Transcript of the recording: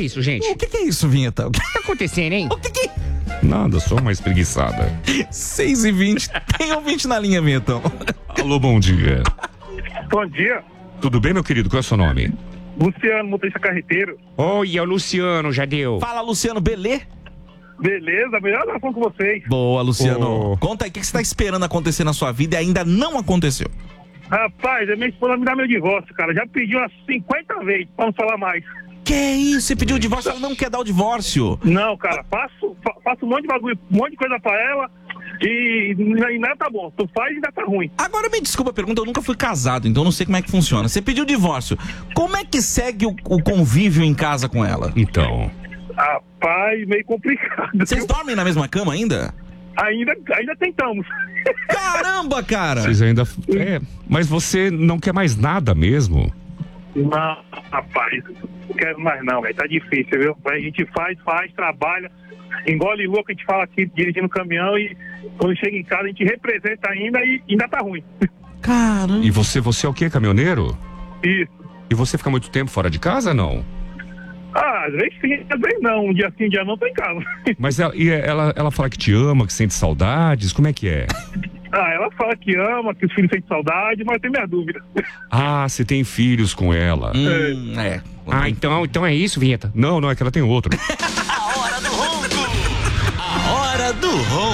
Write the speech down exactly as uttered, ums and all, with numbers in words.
é isso, gente? O que, que é isso, Vinheta? O que tá acontecendo, hein? O que que... Nada, só uma espreguiçada. seis e vinte. Tem ouvinte na linha, Vinhetão. Alô, bom dia. Bom dia. Tudo bem, meu querido? Qual é o seu nome? Luciano, motorista carreteiro. Oi, é o Luciano, já deu. Fala, Luciano, belê? Beleza, melhor relação com vocês. Boa, Luciano. Oh. Conta aí, o que você tá esperando acontecer na sua vida e ainda não aconteceu? Rapaz, a minha esposa me dá meu divórcio, cara. Já pediu umas cinquenta vezes, pra não falar mais. Que isso? Você pediu o divórcio, ela não quer dar o divórcio. Não, cara, faço, fa- faço um monte de bagulho, um monte de coisa pra ela e, e nada tá bom. Tu faz e ainda tá ruim. Agora me desculpa a pergunta, eu nunca fui casado, então eu não sei como é que funciona. Você pediu o divórcio, como é que segue o, o convívio em casa com ela? Então, Rapaz, meio complicado. Vocês dormem na mesma cama ainda? Ainda, ainda tentamos. Caramba, cara! vocês ainda... É, mas você não quer mais nada mesmo? Não, rapaz, não quero mais não, velho. Tá difícil, viu? A gente faz, faz, trabalha, engole louco, a gente fala aqui dirigindo caminhão e quando chega em casa a gente representa ainda e ainda tá ruim. Caramba! E você, você é o quê? Caminhoneiro? Isso. E você fica muito tempo fora de casa, não? Ah, às vezes sim, às vezes não. Um dia sim, um dia não, tô em casa. Mas ela, e ela, ela fala que te ama, que sente saudades, como é que é? Ah, ela fala que ama, que os filhos sentem saudade, mas eu tenho minha dúvida. Ah, você tem filhos com ela. Hum, é. Ah, então, então é isso, Vinheta? Não, não, é que ela tem outro. A hora do ronco. A hora do ronco.